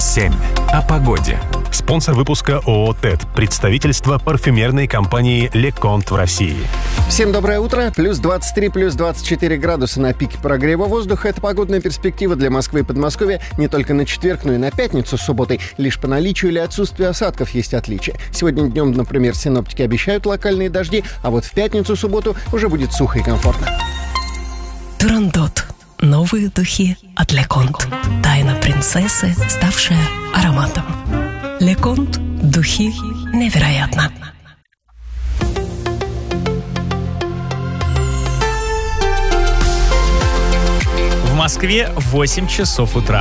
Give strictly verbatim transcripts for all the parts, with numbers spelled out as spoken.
семь. О погоде. Спонсор выпуска ООО «ТЭД». Представительство парфюмерной компании «Леконт» в России. Всем доброе утро. Плюс двадцать три, плюс двадцать четыре градуса на пике прогрева воздуха. Это погодная перспектива для Москвы и Подмосковья не только на четверг, но и на пятницу с субботой. Лишь по наличию или отсутствию осадков есть отличия. Сегодня днем, например, синоптики обещают локальные дожди, а вот в пятницу-субботу уже будет сухо и комфортно. Турандот. Новые духи от Леконт. Тайна принцессы, ставшая ароматом. Леконт. Духи невероятно. В Москве восемь часов утра.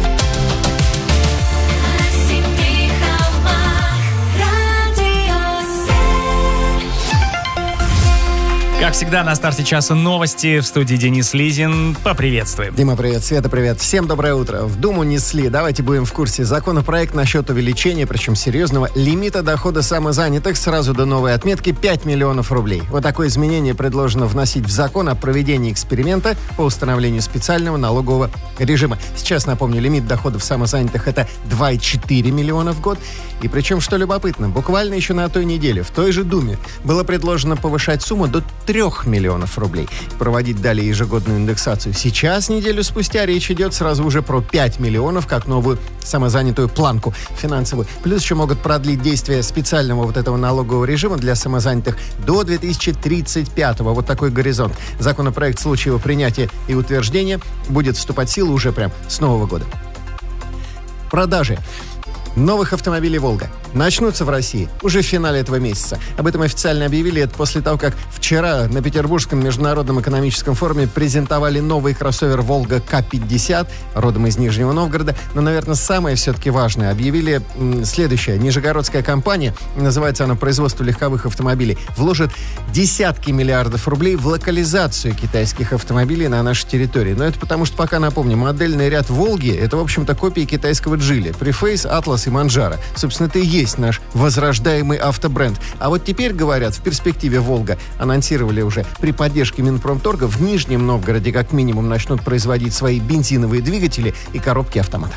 Как всегда, на старте часа новости. В студии Денис Лизин. Поприветствуем. Дима, привет. Света, привет. Всем доброе утро. В Думу несли. Давайте будем в курсе. Законопроект насчет увеличения, причем серьезного, лимита дохода самозанятых сразу до новой отметки пять миллионов рублей. Вот такое изменение предложено вносить в закон о проведении эксперимента по установлению специального налогового режима. Сейчас, напомню, лимит доходов самозанятых это два и четыре миллиона в год. И причем, что любопытно, буквально еще на той неделе в той же Думе было предложено повышать сумму до трех миллионов рублей. Проводить далее ежегодную индексацию. Сейчас, неделю спустя, речь идет сразу уже про пять миллионов, как новую самозанятую планку финансовую. Плюс еще могут продлить действие специального вот этого налогового режима для самозанятых до две тысячи тридцать пятого. Вот такой горизонт. Законопроект в случае его принятия и утверждения будет вступать в силу уже прям с Нового года. Продажи новых автомобилей «Волга» начнутся в России уже в финале этого месяца. Об этом официально объявили это после того, как вчера на Петербургском международном экономическом форуме презентовали новый кроссовер «Волга К пятьдесят», родом из Нижнего Новгорода. Но, наверное, самое все-таки важное. Объявили м, следующее. Нижегородская компания, называется она «Производство легковых автомобилей», вложит десятки миллиардов рублей в локализацию китайских автомобилей на нашей территории. Но это потому, что, пока напомню, модельный ряд «Волги» — это, в общем-то, копии китайского «Джили». Префейс, Атлас и Манджаро. Собственно, это и есть наш возрождаемый автобренд. А вот теперь, говорят, в перспективе «Волга» анонсировали уже при поддержке Минпромторга в Нижнем Новгороде как минимум начнут производить свои бензиновые двигатели и коробки автомата.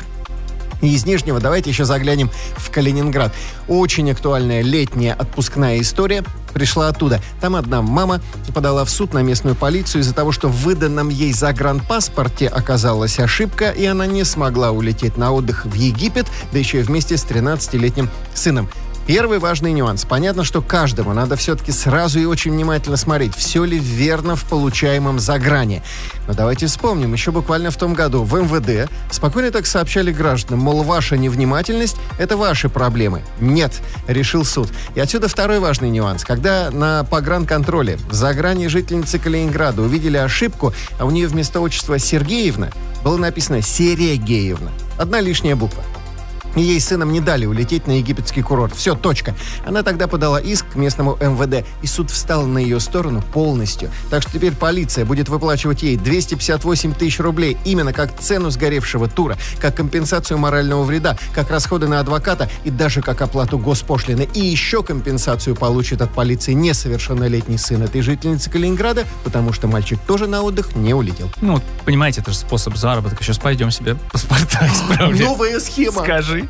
И из Нижнего давайте еще заглянем в Калининград. Очень актуальная летняя отпускная история пришла оттуда. Там одна мама подала в суд на местную полицию из-за того, что в выданном ей загранпаспорте оказалась ошибка, и она не смогла улететь на отдых в Египет, да еще и вместе с тринадцатилетним сыном. Первый важный нюанс. Понятно, что каждому надо все-таки сразу и очень внимательно смотреть, все ли верно в получаемом загране. Но давайте вспомним, еще буквально в том году в эм вэ дэ спокойно так сообщали гражданам, мол, ваша невнимательность – это ваши проблемы. Нет, решил суд. И отсюда второй важный нюанс. Когда на погранконтроле в загране жительницы Калининграда увидели ошибку, а у нее вместо отчества Сергеевна было написано Серегеевна. Одна лишняя буква. И ей с сыном не дали улететь на египетский курорт. Все, точка. Она тогда подала иск к местному эм вэ дэ, и суд встал на ее сторону полностью. Так что теперь полиция будет выплачивать ей двести пятьдесят восемь тысяч рублей именно как цену сгоревшего тура, как компенсацию морального вреда, как расходы на адвоката и даже как оплату госпошлины. И еще компенсацию получит от полиции несовершеннолетний сын этой жительницы Калининграда, потому что мальчик тоже на отдых не улетел. Ну, понимаете, это же способ заработка. Сейчас пойдем себе паспорта исправлять. Новая схема. Скажи.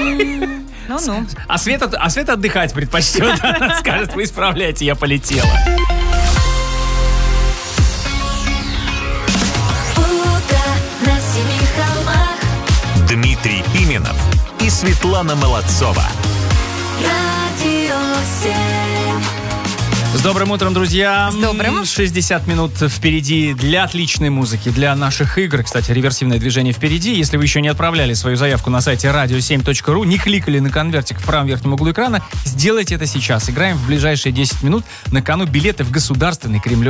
Ну-ну. А Света, а Света отдыхать предпочтет. Она скажет, вы исправляете, я полетела. Дмитрий Пименов и Светлана Молодцова. С добрым утром, друзья. С добрым. шестьдесят минут впереди для отличной музыки, для наших игр. Кстати, реверсивное движение впереди. Если вы еще не отправляли свою заявку на сайте радио семь точка ру, не кликали на конвертик в правом верхнем углу экрана, сделайте это сейчас. Играем в ближайшие десять минут. На кону билеты в Государственный Кремлевский